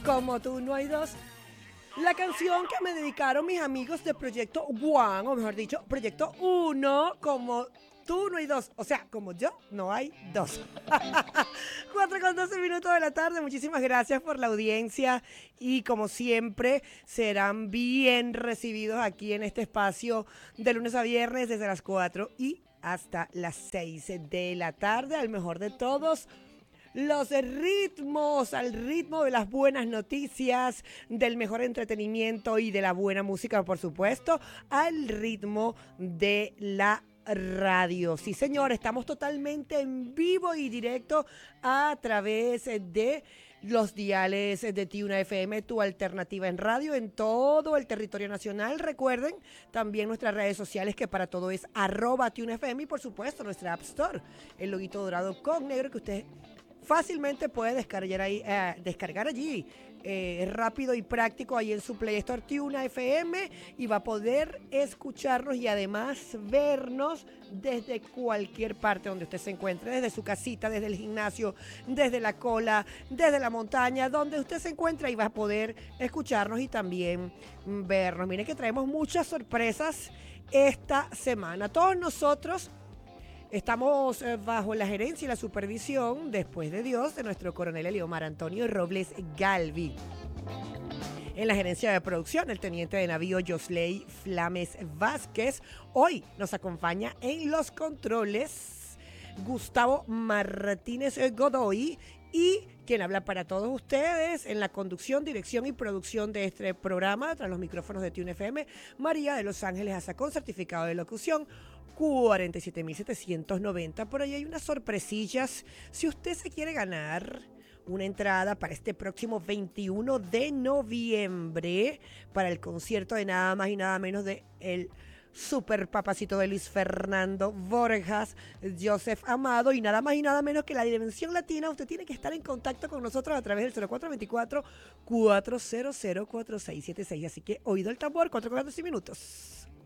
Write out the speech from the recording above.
Como tú no hay dos. La canción que me dedicaron mis amigos de Proyecto One, o mejor dicho, Proyecto Uno, como tú no hay dos. O sea, como yo no hay dos. 4:12 de la tarde. Muchísimas gracias por la audiencia y como siempre serán bien recibidos aquí en este espacio de lunes a viernes desde las 4 y hasta las 6 de la tarde. Al mejor de todos, los ritmos, al ritmo de las buenas noticias, del mejor entretenimiento y de la buena música, por supuesto, al ritmo de la radio. Sí, señor, estamos totalmente en vivo y directo a través de los diales de Tuna FM, tu alternativa en radio en todo el territorio nacional. Recuerden también nuestras redes sociales, que para todo es @TuneFM, y por supuesto nuestra App Store, el loguito dorado con negro que usted fácilmente puede descargar allí. Es rápido y práctico ahí en su Play Store Tuna FM, y va a poder escucharnos y además vernos desde cualquier parte donde usted se encuentre, desde su casita, desde el gimnasio, desde la cola, desde la montaña, donde usted se encuentra, y va a poder escucharnos y también vernos. Miren que traemos muchas sorpresas esta semana. Todos nosotros estamos bajo la gerencia y la supervisión, después de Dios, de nuestro coronel Eliomar Antonio Robles Galvi. En la gerencia de producción, el teniente de navío Josley Flames Vázquez. Hoy nos acompaña en los controles Gustavo Martínez Godoy, y quien habla para todos ustedes en la conducción, dirección y producción de este programa, tras los micrófonos de Tuna FM, María de Los Ángeles Azacón, certificado de locución 47.790. Por ahí hay unas sorpresillas. Si usted se quiere ganar una entrada para este próximo 21 de noviembre para el concierto de nada más y nada menos de el super papacito de Luis Fernando Borjas, Joseph Amado, y nada más y nada menos que la Dimensión Latina, usted tiene que estar en contacto con nosotros a través del 0424-400-4676. Así que, oído el tambor, 4:14 minutos.